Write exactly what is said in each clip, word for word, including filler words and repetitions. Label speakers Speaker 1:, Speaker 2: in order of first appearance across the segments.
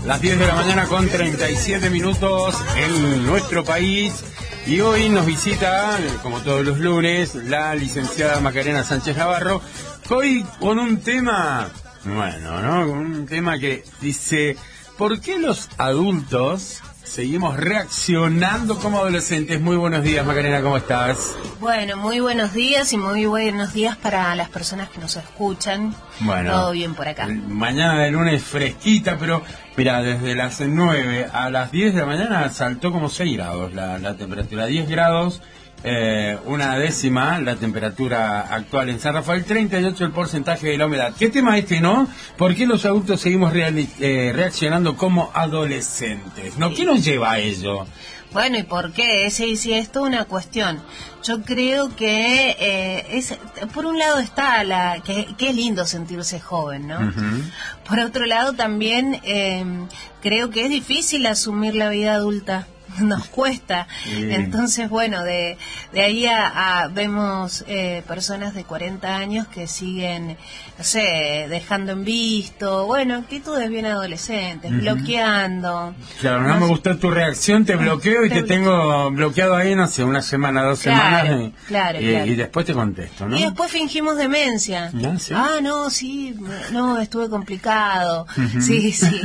Speaker 1: Las diez de la mañana con treinta y siete minutos en nuestro país. Y hoy nos visita, como todos los lunes, la licenciada Macarena Sánchez Navarro. Hoy con un tema, bueno, ¿no? Con un tema que dice, ¿por qué los adultos seguimos reaccionando como adolescentes? Muy buenos días, Macarena, ¿cómo estás?
Speaker 2: Bueno, muy buenos días y muy buenos días para las personas que nos escuchan.
Speaker 1: Bueno,
Speaker 2: todo bien por acá.
Speaker 1: Mañana de lunes fresquita, pero mira, desde las nueve a las diez de la mañana saltó como seis grados la, la temperatura, diez grados, eh, una décima la temperatura actual en San Rafael, treinta y ocho el porcentaje de la humedad. ¿Qué tema este, no? ¿Por qué los adultos seguimos reali- eh, reaccionando como adolescentes? ¿No? ¿Qué nos lleva a ello?
Speaker 2: Bueno, ¿y por qué? Sí, sí, es toda una cuestión. Yo creo que eh, es, por un lado está la que, que es lindo sentirse joven, ¿no? Uh-huh. Por otro lado también eh, creo que es difícil asumir la vida adulta. Nos cuesta. Sí. Entonces, bueno, de, de ahí a, a vemos eh, personas de cuarenta años que siguen, no sé, dejando en visto, bueno, actitudes bien adolescentes, uh-huh. bloqueando.
Speaker 1: Claro, no, no me gustó tu reacción, te bloqueo y te, te tengo bloqueado ahí, no sé, una semana, dos
Speaker 2: claro,
Speaker 1: semanas. Y,
Speaker 2: claro,
Speaker 1: y,
Speaker 2: claro.
Speaker 1: Y después te contesto, ¿no?
Speaker 2: Y después fingimos demencia.
Speaker 1: ¿No? ¿Sí?
Speaker 2: Ah, no, sí, no, estuve complicado. Uh-huh. Sí, sí.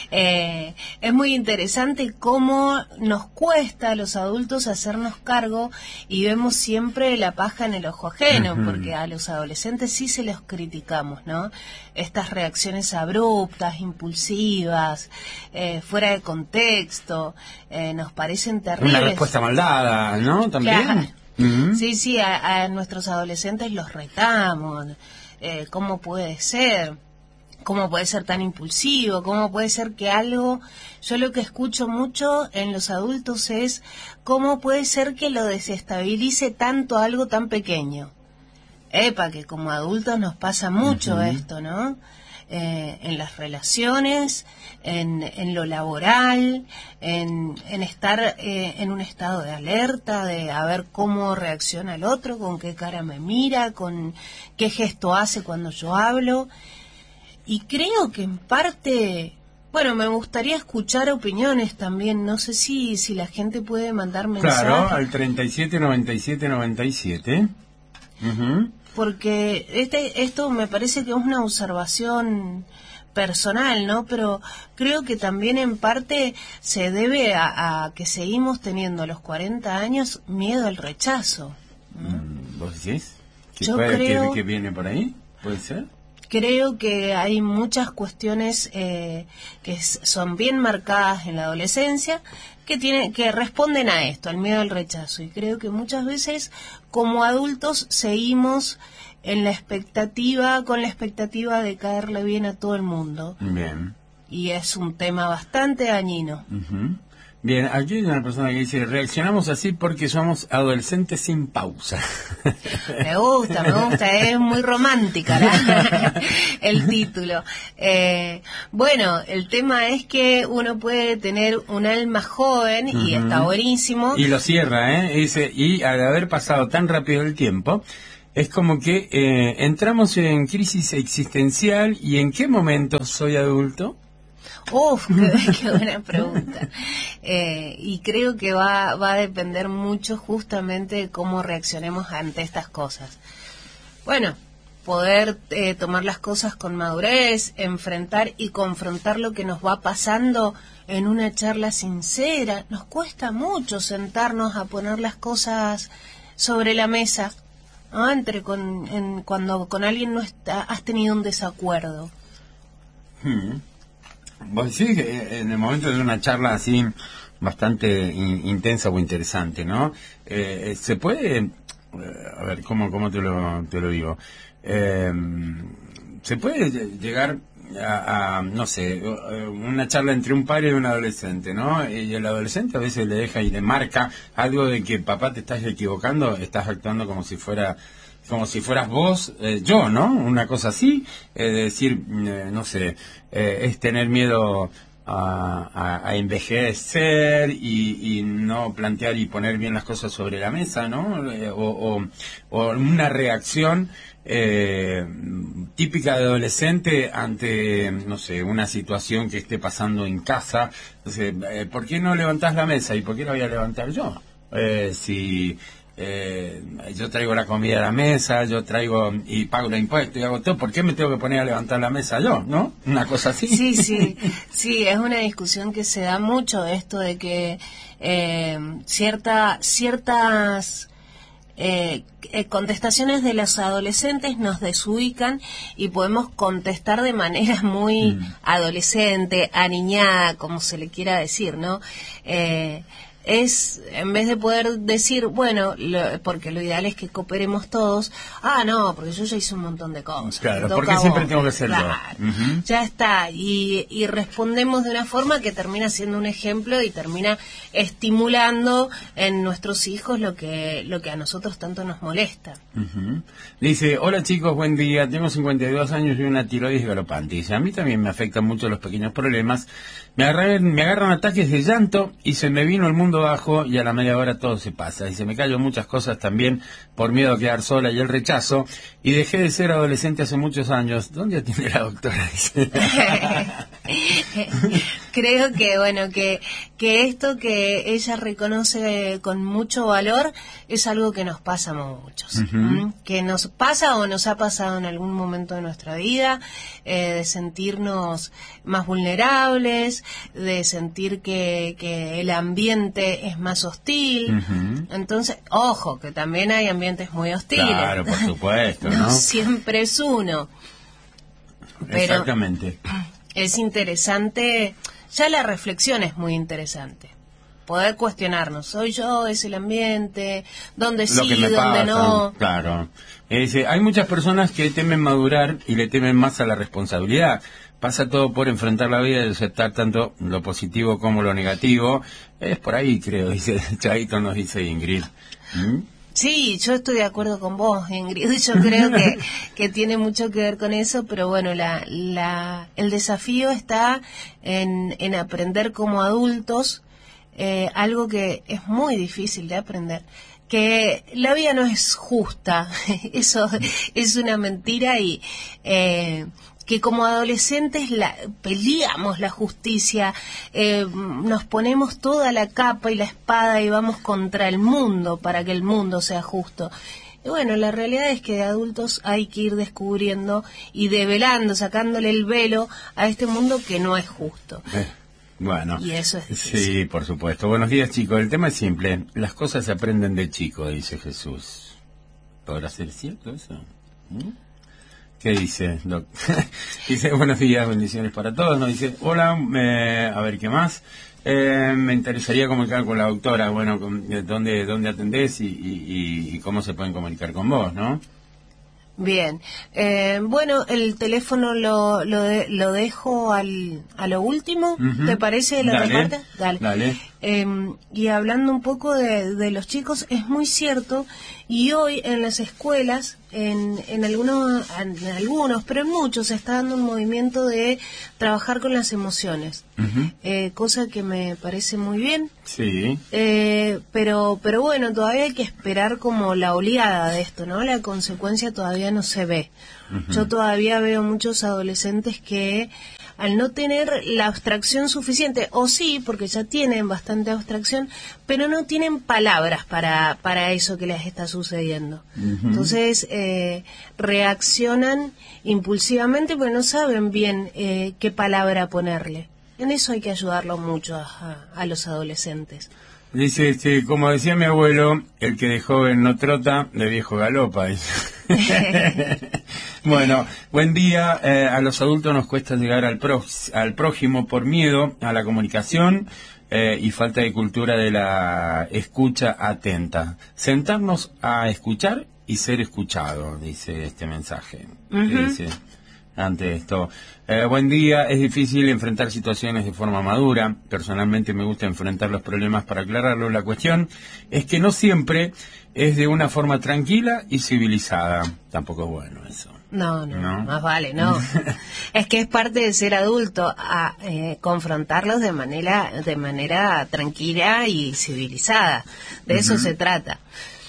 Speaker 2: eh, es muy interesante cómo nos cuesta a los adultos hacernos cargo y vemos siempre la paja en el ojo ajeno, uh-huh. porque a los adolescentes sí se los criticamos, ¿no? Estas reacciones abruptas, impulsivas, eh, fuera de contexto, eh, nos parecen terribles.
Speaker 1: Una respuesta mal dada, ¿no? También.
Speaker 2: Claro.
Speaker 1: Uh-huh.
Speaker 2: Sí, sí, a, a nuestros adolescentes los retamos. Eh, ¿Cómo puede ser? ¿Cómo puede ser tan impulsivo? ¿Cómo puede ser que algo... Yo lo que escucho mucho en los adultos es cómo puede ser que lo desestabilice tanto algo tan pequeño. Epa, que como adultos nos pasa mucho uh-huh. esto, ¿no? Eh, en las relaciones, en, en lo laboral, en, en estar eh, en un estado de alerta, de a ver cómo reacciona el otro, con qué cara me mira, con qué gesto hace cuando yo hablo. Y creo que en parte, bueno, me gustaría escuchar opiniones también. No sé si si la gente puede mandar mensajes.
Speaker 1: Claro, al treinta y siete, noventa y siete, noventa y siete. Uh-huh.
Speaker 2: Porque este esto me parece que es una observación personal, ¿no? Pero creo que también en parte se debe a, a que seguimos teniendo a los cuarenta años miedo al rechazo, ¿no?
Speaker 1: ¿Vos decís? ¿Que,
Speaker 2: Yo
Speaker 1: puede,
Speaker 2: creo...
Speaker 1: que, que viene por ahí? ¿Puede ser?
Speaker 2: Creo que hay muchas cuestiones eh, que son bien marcadas en la adolescencia que tienen, que responden a esto, al miedo al rechazo. Y creo que muchas veces como adultos seguimos en la expectativa, con la expectativa de caerle bien a todo el mundo.
Speaker 1: Bien.
Speaker 2: Y es un tema bastante dañino.
Speaker 1: Uh-huh. Bien, aquí hay una persona que dice, reaccionamos así porque somos adolescentes sin pausa.
Speaker 2: Me gusta, me gusta, es muy romántica la, el título. Eh, bueno, el tema es que uno puede tener un alma joven y uh-huh. está buenísimo.
Speaker 1: Y lo cierra, ¿eh? Dice, y al haber pasado tan rápido el tiempo, es como que eh, entramos en crisis existencial. ¿Y en qué momento soy adulto?
Speaker 2: Uf, qué, qué buena pregunta. Eh, y creo que va, va a depender mucho justamente de cómo reaccionemos ante estas cosas. Bueno, poder eh, tomar las cosas con madurez, enfrentar y confrontar lo que nos va pasando en una charla sincera. Nos cuesta mucho sentarnos a poner las cosas sobre la mesa, ¿no? Entre con, en, cuando con alguien no está, has tenido un desacuerdo.
Speaker 1: Hmm. Vos decís que en el momento de una charla así bastante in, intensa o interesante, ¿no? Eh, se puede, eh, a ver, ¿cómo, cómo te lo, te lo digo? Eh, se puede llegar a, a, no sé, una charla entre un padre y un adolescente, ¿no? Y el adolescente a veces le deja y le marca algo de que papá te estás equivocando, estás actuando como si fuera... como si fueras vos, eh, yo, ¿no? Una cosa así, eh, de decir, eh, no sé, eh, es tener miedo a, a, a envejecer y, y no plantear y poner bien las cosas sobre la mesa, ¿no? Eh, o, o, o una reacción eh, típica de adolescente ante, no sé, una situación que esté pasando en casa. Entonces, eh, ¿por qué no levantás la mesa? ¿Y por qué la voy a levantar yo? Eh, si eh, yo traigo la comida a la mesa, yo traigo y pago los impuestos y hago todo, ¿por qué me tengo que poner a levantar la mesa yo? ¿No? Una cosa así.
Speaker 2: Sí, sí, sí, es una discusión que se da mucho, esto de que eh, cierta, ciertas eh, eh, contestaciones de los adolescentes nos desubican y podemos contestar de manera muy mm. adolescente, aniñada, como se le quiera decir, ¿no? Eh, es, en vez de poder decir, bueno, lo, porque lo ideal es que cooperemos todos, ah, no, porque yo ya hice un montón de cosas.
Speaker 1: Claro, porque siempre tengo que ser
Speaker 2: claro,
Speaker 1: yo. Uh-huh.
Speaker 2: Ya está, y, y respondemos de una forma que termina siendo un ejemplo y termina estimulando en nuestros hijos lo que, lo que a nosotros tanto nos molesta.
Speaker 1: Uh-huh. Dice, hola chicos, buen día, tengo cincuenta y dos años y una tiroides galopante. Dice, a mí también me afectan mucho los pequeños problemas, me agarran, me agarran ataques de llanto y se me vino el mundo abajo y a la media hora todo se pasa. Dice, me callo muchas cosas también por miedo a quedar sola y el rechazo, y dejé de ser adolescente hace muchos años. ¿Dónde atiende la doctora? Dice.
Speaker 2: Creo que, bueno, que, que esto que ella reconoce con mucho valor es algo que nos pasa a muchos. Uh-huh. ¿Mm? Que nos pasa o nos ha pasado en algún momento de nuestra vida, eh, de sentirnos más vulnerables, de sentir que, que el ambiente es más hostil. Uh-huh. Entonces, ojo, que también hay ambientes muy hostiles.
Speaker 1: Claro, por supuesto, ¿no?
Speaker 2: No siempre es uno. Pero
Speaker 1: exactamente.
Speaker 2: Es interesante, ya la reflexión es muy interesante. Poder cuestionarnos, ¿soy yo, es el ambiente, dónde
Speaker 1: Lo
Speaker 2: sí,
Speaker 1: que me
Speaker 2: dónde
Speaker 1: pasa,
Speaker 2: no?
Speaker 1: Claro. Eh, dice, hay muchas personas que temen madurar y le temen más a la responsabilidad. Pasa todo por enfrentar la vida y aceptar tanto lo positivo como lo negativo. Es por ahí, creo, dice Chaito, nos dice Ingrid. ¿Mm?
Speaker 2: Sí, yo estoy de acuerdo con vos, Ingrid. Yo creo que, que tiene mucho que ver con eso, pero bueno, la, la, el desafío está en, en aprender como adultos eh, algo que es muy difícil de aprender, que la vida no es justa. Eso es una mentira y eh, que como adolescentes la, peleamos la justicia, eh, nos ponemos toda la capa y la espada y vamos contra el mundo para que el mundo sea justo. Y bueno, la realidad es que de adultos hay que ir descubriendo y develando, sacándole el velo a este mundo que no es justo.
Speaker 1: Eh, bueno,
Speaker 2: y eso es difícil.
Speaker 1: Sí, por supuesto. Buenos días, chicos. El tema es simple. Las cosas se aprenden de chico, dice Jesús. ¿Podrá ser cierto eso? ¿Mm? ¿Qué dice, Doc? Dice, buenos días, bendiciones para todos. Nos dice, hola, eh, a ver, ¿qué más? Eh, me interesaría comunicar con la doctora, bueno, con, ¿dónde, dónde atendés y, y, y cómo se pueden comunicar con vos, ¿no?
Speaker 2: Bien, eh, bueno, el teléfono lo lo, de, lo dejo al, a lo último, uh-huh. ¿Te parece? ¿Lo reparte? Dale.
Speaker 1: Dale.
Speaker 2: Eh, y hablando un poco de, de los chicos, es muy cierto, y hoy en las escuelas, en, en, algunos, en algunos, pero en muchos, se está dando un movimiento de trabajar con las emociones, uh-huh. eh, cosa que me parece muy bien.
Speaker 1: Sí.
Speaker 2: Eh, pero, pero bueno, todavía hay que esperar como la oleada de esto, ¿no? La consecuencia todavía no se ve. Uh-huh. Yo todavía veo muchos adolescentes que al no tener la abstracción suficiente, o sí, porque ya tienen bastante abstracción, pero no tienen palabras para, para eso que les está sucediendo. Uh-huh. Entonces, eh, reaccionan impulsivamente porque no saben bien eh, qué palabra ponerle. En eso hay que ayudarlo mucho a, a los adolescentes.
Speaker 1: Dice, este, como decía mi abuelo, el que de joven no trota, de viejo galopa. Bueno, buen día. Eh, a los adultos nos cuesta llegar al, pro, al prójimo por miedo a la comunicación eh, y falta de cultura de la escucha atenta. Sentarnos a escuchar y ser escuchado, dice este mensaje. Uh-huh. Dice ante esto. Eh, buen día, es difícil enfrentar situaciones de forma madura. Personalmente me gusta enfrentar los problemas para aclararlo. La cuestión es que no siempre es de una forma tranquila y civilizada. Tampoco es bueno eso.
Speaker 2: No, no,
Speaker 1: no,
Speaker 2: más vale, no. Es que es parte de ser adulto, a eh, confrontarlos de manera, de manera tranquila y civilizada. De uh-huh. eso se trata.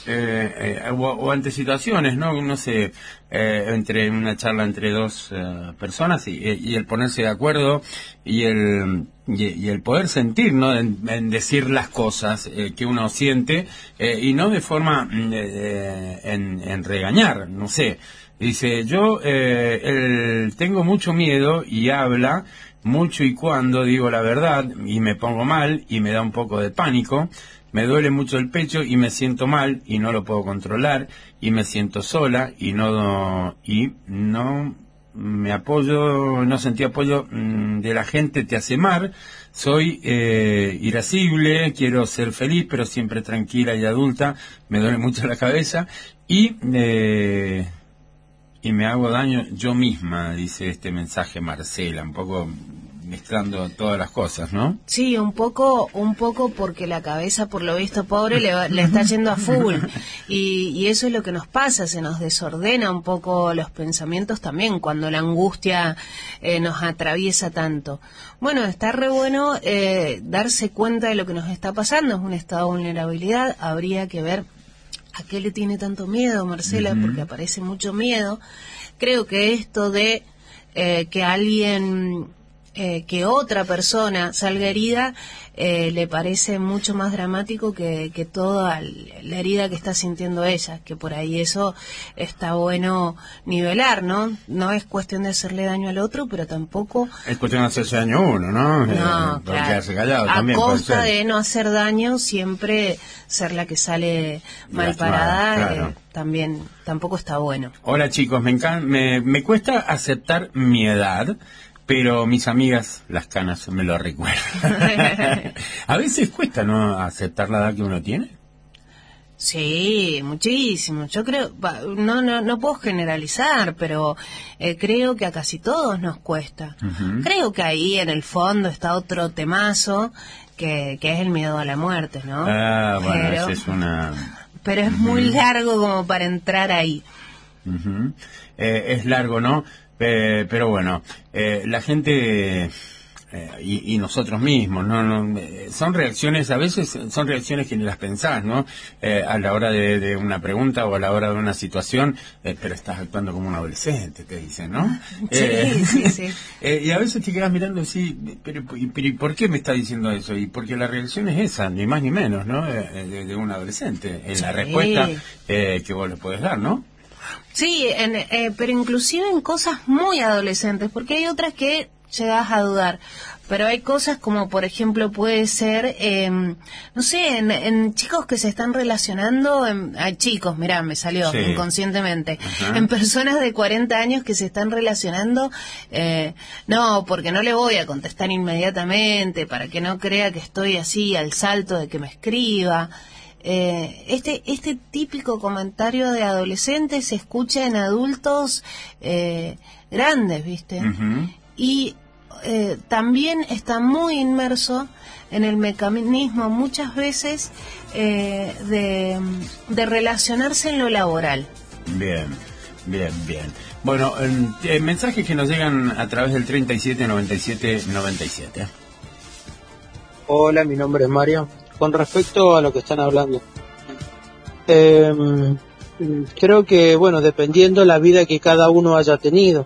Speaker 1: Eh, eh, o, o ante situaciones, ¿no? No sé, eh, entre una charla entre dos eh, personas y, y el ponerse de acuerdo y el y, y el poder sentir, ¿no? En, en decir las cosas eh, que uno siente eh, y no de forma eh, en, en regañar, no sé. Dice, yo eh, el, tengo mucho miedo y habla mucho y cuando digo la verdad y me pongo mal y me da un poco de pánico. Me duele mucho el pecho y me siento mal y no lo puedo controlar y me siento sola y no y no me apoyo, no sentí apoyo mmm, de la gente, te hace mal. Soy eh, irascible, quiero ser feliz, pero siempre tranquila y adulta. Me duele mucho la cabeza y eh, y me hago daño yo misma, dice este mensaje Marcela, un poco mezclando todas las cosas, ¿no?
Speaker 2: Sí, un poco, un poco porque la cabeza, por lo visto, pobre, le, va, le está yendo a full. Y, y eso es lo que nos pasa, se nos desordena un poco los pensamientos también cuando la angustia eh, nos atraviesa tanto. Bueno, está re bueno eh, darse cuenta de lo que nos está pasando, es un estado de vulnerabilidad, habría que ver a qué le tiene tanto miedo, Marcela, uh-huh. porque aparece mucho miedo. Creo que esto de eh, que alguien... Eh, que otra persona salga herida eh, le parece mucho más dramático que, que toda la herida que está sintiendo ella, que por ahí eso está bueno nivelar, ¿no? No es cuestión de hacerle daño al otro, pero tampoco...
Speaker 1: Es cuestión de hacerse daño a uno, ¿no?
Speaker 2: No,
Speaker 1: eh,
Speaker 2: claro.
Speaker 1: Quedarse callado
Speaker 2: a
Speaker 1: también.
Speaker 2: costa de no hacer daño, siempre ser la que sale mal parada,
Speaker 1: claro.
Speaker 2: eh, también tampoco está bueno.
Speaker 1: Hola chicos, me, encan- me, me cuesta aceptar mi edad, pero mis amigas, las canas, me lo recuerdan. A veces cuesta, ¿no?, aceptar la edad que uno tiene.
Speaker 2: Sí, muchísimo. Yo creo, no no no puedo generalizar, pero eh, creo que a casi todos nos cuesta. Uh-huh. Creo que ahí en el fondo está otro temazo que, que es el miedo a la muerte, ¿no?
Speaker 1: Ah, bueno,
Speaker 2: pero,
Speaker 1: esa es una...
Speaker 2: Pero es uh-huh. muy largo como para entrar ahí.
Speaker 1: Uh-huh. Eh, es largo, ¿no? Eh, pero bueno, eh, la gente eh, y, y nosotros mismos, ¿no? no eh, son reacciones, a veces son reacciones que ni las pensás, ¿no? Eh, a la hora de, de una pregunta o a la hora de una situación, eh, pero estás actuando como un adolescente, te dicen, ¿no?
Speaker 2: Sí,
Speaker 1: eh,
Speaker 2: sí, sí.
Speaker 1: eh, y a veces te quedas mirando así, pero, pero ¿y por qué me está diciendo eso? Y porque la reacción es esa, ni más ni menos, ¿no? Eh, de, de un adolescente, en sí. La respuesta eh, que vos le podés dar, ¿no?
Speaker 2: Sí, en, eh, pero inclusive en cosas muy adolescentes, porque hay otras que llegas a dudar, pero hay cosas como, por ejemplo, puede ser, eh, no sé, en, en chicos que se están relacionando, en, hay chicos, mirá, me salió sí. inconscientemente, uh-huh. en personas de cuarenta años que se están relacionando, eh, no, porque no le voy a contestar inmediatamente, para que no crea que estoy así al salto de que me escriba. Eh, este este típico comentario de adolescentes se escucha en adultos eh, grandes, ¿viste? Uh-huh. Y eh, también está muy inmerso en el mecanismo muchas veces eh, de, de relacionarse en lo laboral.
Speaker 1: Bien, bien, bien. Bueno, eh, mensajes que nos llegan a través del treinta y siete noventa y siete noventa y siete.
Speaker 3: Hola, mi nombre es Mario. Con respecto a lo que están hablando, eh, creo que, bueno, dependiendo la vida que cada uno haya tenido,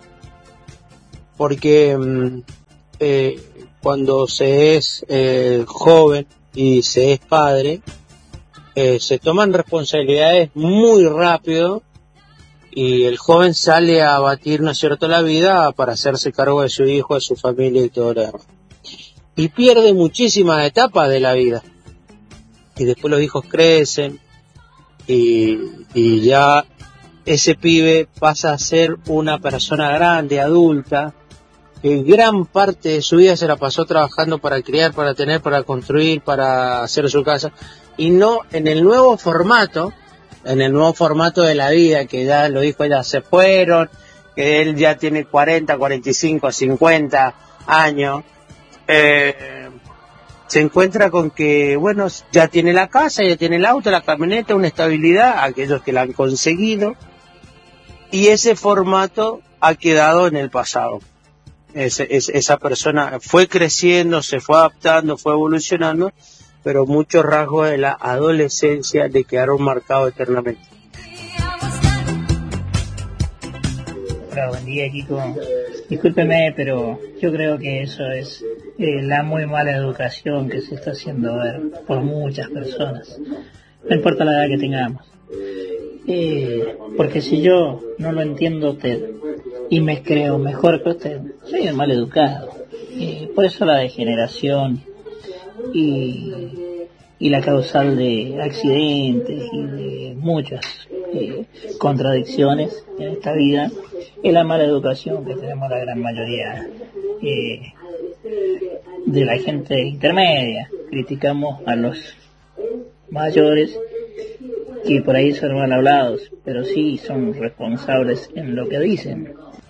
Speaker 3: porque eh, cuando se es eh, joven y se es padre, eh, se toman responsabilidades muy rápido y el joven sale a batir, ¿no es cierto?, la vida para hacerse cargo de su hijo, de su familia y todo lo demás. Y pierde muchísimas etapas de la vida. Y después los hijos crecen y, y ya ese pibe pasa a ser una persona grande, adulta, que gran parte de su vida se la pasó trabajando para criar, para tener, para construir, para hacer su casa, y no en el nuevo formato, en el nuevo formato de la vida, que ya los hijos ya se fueron, que él ya tiene cuarenta, cuarenta y cinco, cincuenta años, eh, se encuentra con que, bueno, ya tiene la casa, ya tiene el auto, la camioneta, una estabilidad, aquellos que la han conseguido, y ese formato ha quedado en el pasado. Es, es, esa persona fue creciendo, se fue adaptando, fue evolucionando, pero muchos rasgos de la adolescencia le quedaron marcados eternamente.
Speaker 4: Hola, buen día, Kiko. Discúlpeme, pero yo creo que eso es eh, la muy mala educación que se está haciendo ver por muchas personas, no importa la edad que tengamos. Eh, porque si yo no lo entiendo a usted y me creo mejor que usted, soy un mal educado. Eh, por eso la degeneración y, y la causal de accidentes y de muchas eh, contradicciones en esta vida es la mala educación que tenemos la gran mayoría eh, de la gente intermedia. Criticamos a los mayores que por ahí son mal hablados, pero sí son responsables en lo que dicen.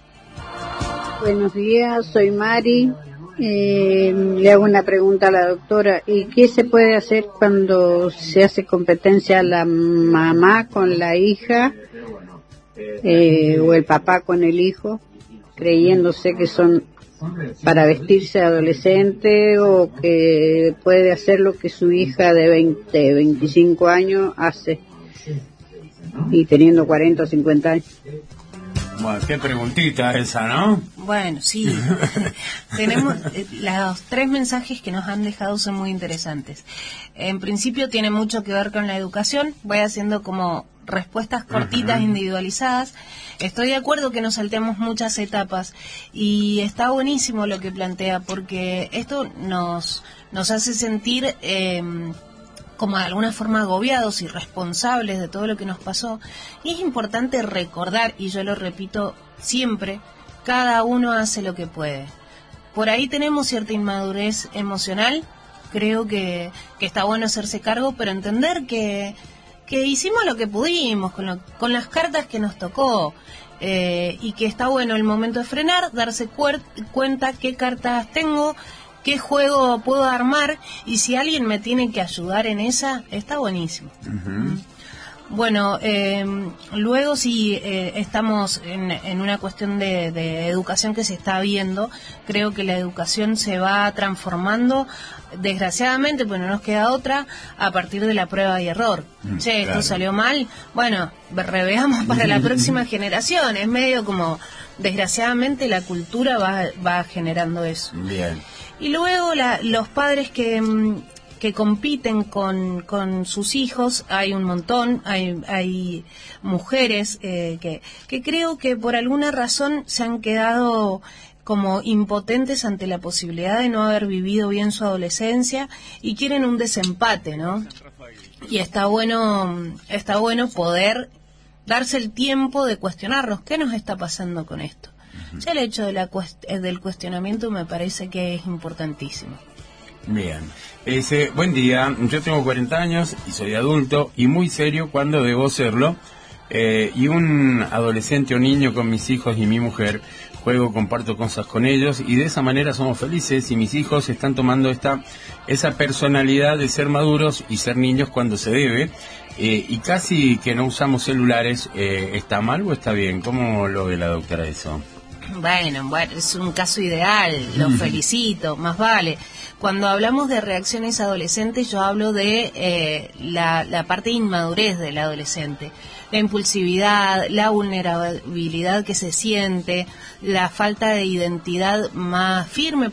Speaker 5: Buenos días, soy Mari. Eh, le hago una pregunta a la doctora. ¿Y qué se puede hacer cuando se hace competencia la mamá con la hija eh, o el papá con el hijo, creyéndose que son para vestirse adolescente o que puede hacer lo que su hija de veinte, veinticinco años hace y teniendo cuarenta o cincuenta años?
Speaker 1: Bueno, qué preguntita esa, ¿no?
Speaker 2: Bueno, sí. Tenemos eh, los tres mensajes que nos han dejado son muy interesantes. En principio tiene mucho que ver con la educación. Voy haciendo como respuestas cortitas, uh-huh. individualizadas. Estoy de acuerdo que nos saltemos muchas etapas y está buenísimo lo que plantea porque esto nos nos hace sentir eh, como de alguna forma agobiados y responsables de todo lo que nos pasó. Y es importante recordar, y yo lo repito siempre, cada uno hace lo que puede. Por ahí tenemos cierta inmadurez emocional, creo que, que está bueno hacerse cargo, pero entender que, que hicimos lo que pudimos, con, lo, con las cartas que nos tocó, eh, y que está bueno el momento de frenar, darse cuer- cuenta qué cartas tengo, qué juego puedo armar, y si alguien me tiene que ayudar en esa, está buenísimo. Uh-huh. Bueno, eh, luego si eh, estamos en, en una cuestión de, de educación que se está viendo, creo que la educación se va transformando, desgraciadamente, pues no nos queda otra, a partir de la prueba y error. Mm, che, esto claro. salió mal, bueno, reveamos para la próxima generación, es medio como, desgraciadamente la cultura va, va generando eso.
Speaker 1: Bien.
Speaker 2: Y luego la, los padres que, que compiten con, con sus hijos, hay un montón, hay, hay mujeres eh, que, que creo que por alguna razón se han quedado como impotentes ante la posibilidad de no haber vivido bien su adolescencia y quieren un desempate, ¿no? Y está bueno, está bueno poder darse el tiempo de cuestionarnos qué nos está pasando con esto. Ya el hecho de la cuest- del cuestionamiento me parece que es importantísimo.
Speaker 1: Bien. Ese, buen día, yo tengo cuarenta años y soy adulto y muy serio cuando debo serlo. Eh, y un adolescente o niño con mis hijos y mi mujer, juego, comparto cosas con ellos y de esa manera somos felices y mis hijos están tomando esta esa personalidad de ser maduros y ser niños cuando se debe. Eh, y casi que no usamos celulares, eh, ¿está mal o está bien? ¿Cómo lo ve la doctora eso?
Speaker 2: Bueno, bueno, es un caso ideal, lo felicito, más vale. Cuando hablamos de reacciones adolescentes, yo hablo de eh, la, la parte de inmadurez del adolescente. La impulsividad, la vulnerabilidad que se siente, la falta de identidad más firme,